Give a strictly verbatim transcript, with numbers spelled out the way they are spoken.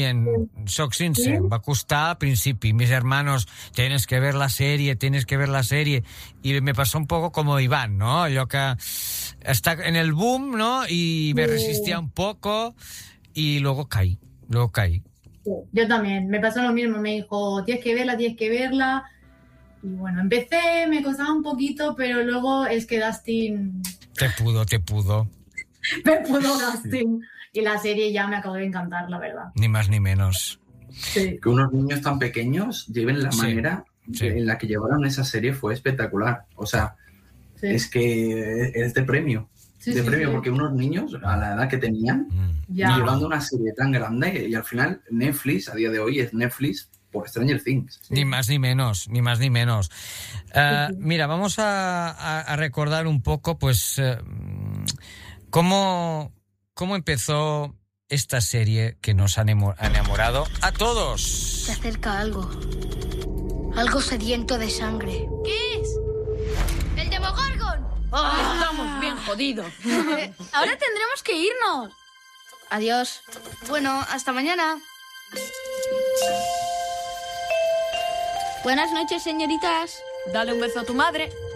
Soc sincer, em va costar al principi. Mis hermanos, tienes que ver la serie, tienes que ver la serie. Y me pasó un poco como Iván, ¿no? Allò que está en el boom, ¿no? Y me resistía un poco y luego caí, luego caí. Yo también, me pasó lo mismo, me dijo, tienes que verla, tienes que verla. Y bueno, empecé, me costaba un poquito, pero luego es que Dustin... Te pudo, te pudo. Me pudo Dustin. Y la serie ya me acabó de encantar, la verdad. Ni más ni menos. Sí. Que unos niños tan pequeños lleven la Sí, manera sí. en la que llevaron esa serie fue espectacular. O sea, Sí. es que es de premio. Sí, de sí, premio, sí. porque unos niños, a la edad que tenían, Mm. Ya. llevando una serie tan grande, y al final Netflix, a día de hoy, es Netflix por Stranger Things. Ni más ni menos, ni más ni menos. Uh, mira, vamos a, a, a recordar un poco, pues, uh, cómo, cómo empezó esta serie que nos ha enamorado a todos. Se acerca algo. Algo sediento de sangre. ¿Qué es? ¡El Demogorgon! ¡Ah! Estamos bien jodidos. Ahora tendremos que irnos. Adiós. Bueno, hasta mañana. Buenas noches, señoritas. Dale un beso a tu madre.